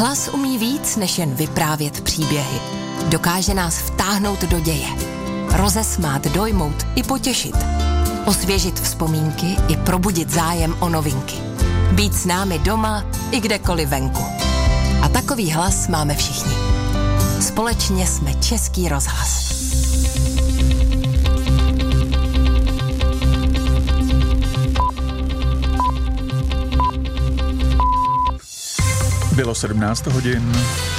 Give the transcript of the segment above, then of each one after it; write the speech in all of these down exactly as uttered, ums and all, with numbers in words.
Hlas umí víc, než jen vyprávět příběhy. Dokáže nás vtáhnout do děje. Rozesmát, dojmout i potěšit. Osvěžit vzpomínky i probudit zájem o novinky. Být s námi doma i kdekoliv venku. A takový hlas máme všichni. Společně jsme Český rozhlas. Bylo sedmnáct hodin.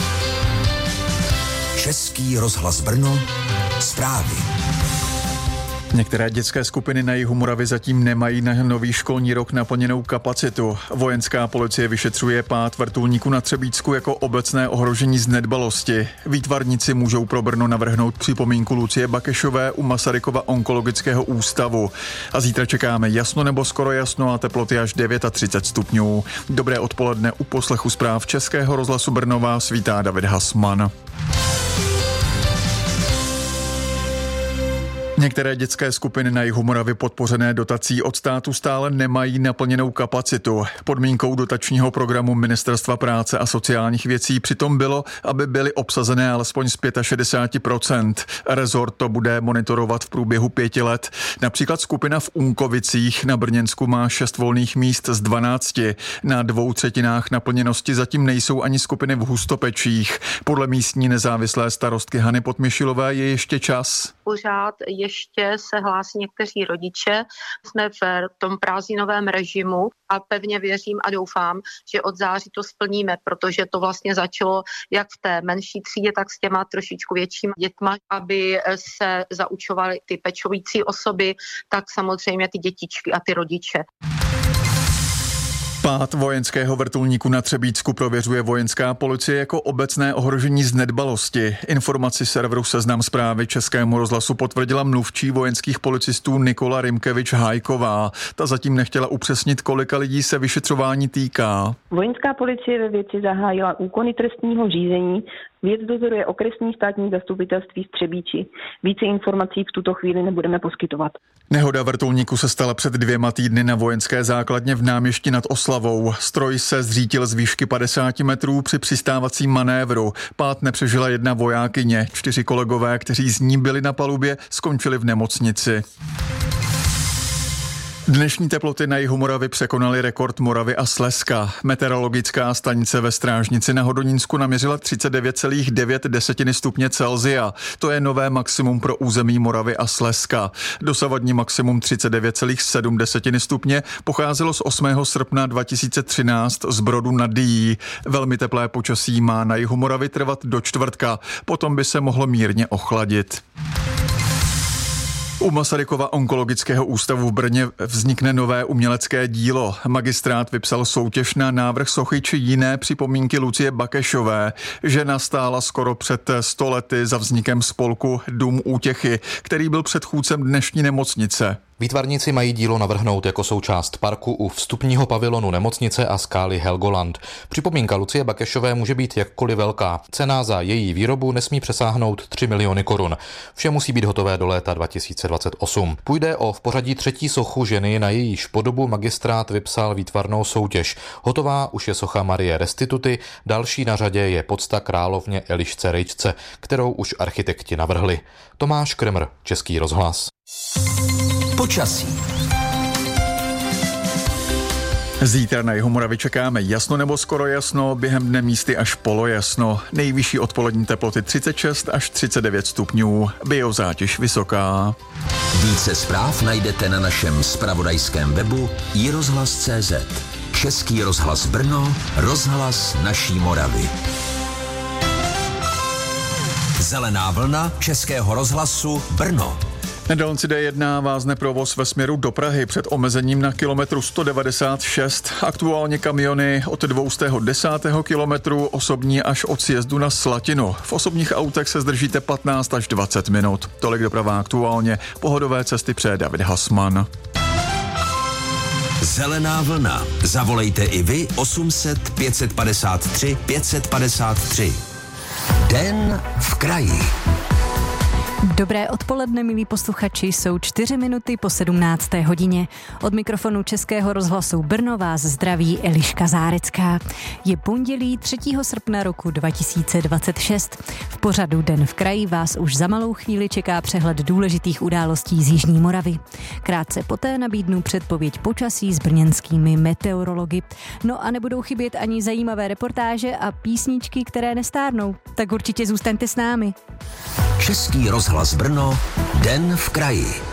Český rozhlas Brno, zprávy. Některé dětské skupiny na jihu Moravy zatím nemají na nový školní rok naplněnou kapacitu. Vojenská policie vyšetřuje pád vrtulníku na Třebíčsku jako obecné ohrožení z nedbalosti. Výtvarníci můžou pro Brno navrhnout připomínku Lucie Bakešové u Masarykova onkologického ústavu. A zítra čekáme jasno nebo skoro jasno a teploty až třicet devět stupňů. Dobré odpoledne, u poslechu zpráv Českého rozhlasu Brno vás vítá David Hasman. Některé dětské skupiny na jihu Moravy podpořené dotací od státu stále nemají naplněnou kapacitu. Podmínkou dotačního programu Ministerstva práce a sociálních věcí přitom bylo, aby byly obsazené alespoň z šedesát pět procent. Rezort to bude monitorovat v průběhu pěti let. Například skupina v Unkovicích na Brněnsku má šest volných míst z dvanácti. Na dvou třetinách naplněnosti zatím nejsou ani skupiny v Hustopečích. Podle místní nezávislé starostky Hany Podměšilové je ještě čas. Pořád ještě se hlásí někteří rodiče. Jsme v tom prázdninovém režimu a pevně věřím a doufám, že od září to splníme, protože to vlastně začalo jak v té menší třídě, tak s těma trošičku většíma dětma, aby se zaučovaly ty pečující osoby, tak samozřejmě ty dětičky a ty rodiče. Pád vojenského vrtulníku na Třebíčsku prověřuje vojenská policie jako obecné ohrožení z nedbalosti. Informaci serveru Seznam Zprávy Českému rozhlasu potvrdila mluvčí vojenských policistů Nikola Rimkevič-Hájková. Ta zatím nechtěla upřesnit, kolika lidí se vyšetřování týká. Vojenská policie ve věci zahájila úkony trestního řízení. Věc dozoruje okresní státní zastupitelství v Třebíči. Více informací v tuto chvíli nebudeme poskytovat. Nehoda vrtulníku se stala před dvěma týdny na vojenské základně v Náměšti nad Oslavou. Stroj se zřítil z výšky padesát metrů při přistávacím manévru. Pád nepřežila jedna vojákyně. Čtyři kolegové, kteří z ní byli na palubě, skončili v nemocnici. Dnešní teploty na jihu Moravy překonaly rekord Moravy a Slezska. Meteorologická stanice ve Strážnici na Hodonínsku naměřila třicet devět celá devět stupně Celsia. To je nové maximum pro území Moravy a Slezska. Dosavadní maximum třicet devět celá sedm stupně pocházelo z osmého srpna dva tisíce třináct z Brodu nad Dyjí. Velmi teplé počasí má na jihu Moravy trvat do čtvrtka. Potom by se mohlo mírně ochladit. U Masarykova onkologického ústavu v Brně vznikne nové umělecké dílo. Magistrát vypsal soutěž na návrh sochy či jiné připomínky Lucie Bakešové. Žena stála skoro před sto lety za vznikem spolku Dům útěchy, který byl předchůdcem dnešní nemocnice. Výtvarníci mají dílo navrhnout jako součást parku u vstupního pavilonu nemocnice a skály Helgoland. Připomínka Lucie Bakešové může být jakkoliv velká. Cena za její výrobu nesmí přesáhnout tři miliony korun. Vše musí být hotové do léta dva tisíce dvacet osm. Půjde o v pořadí třetí sochu ženy, na jejíž podobu magistrát vypsal výtvarnou soutěž. Hotová už je socha Marie Restituty, další na řadě je pocta královně Elišce Rejčce, kterou už architekti navrhli. Tomáš Kremr, Český rozhlas. Počasí. Zítra na jihu Moravy čekáme jasno nebo skoro jasno, během dne místy až polojasno. Nejvyšší odpolední teploty třicet šest až třicet devět stupňů, biozátěž vysoká. Více zpráv najdete na našem zpravodajském webu i rozhlas tečka cé zet. Český rozhlas Brno, rozhlas naší Moravy. Zelená vlna Českého rozhlasu Brno. Na dálnici D jedna vázne provoz ve směru do Prahy před omezením na kilometru sto devadesát šest. Aktuálně kamiony od dvěstého desátého kilometru, osobní až od sjezdu na Slatinu. V osobních autech se zdržíte patnáct až dvacet minut. Tolik doprava aktuálně. Pohodové cesty přeje David Hasman. Zelená vlna. Zavolejte i vy osm set pět padesát tři pět padesát tři. Den v kraji. Dobré odpoledne, milí posluchači, jsou čtyři minuty po sedmnácté hodině. Od mikrofonu Českého rozhlasu Brno vás zdraví Eliška Zárecká. Je pondělí třetího srpna roku dva tisíce dvacet šest. V pořadu Den v kraji vás už za malou chvíli čeká přehled důležitých událostí z Jižní Moravy. Krátce poté nabídnu předpověď počasí s brněnskými meteorology. No a nebudou chybět ani zajímavé reportáže a písničky, které nestárnou. Tak určitě zůstaňte s námi. Český rozhlas Brno, Den v kraji.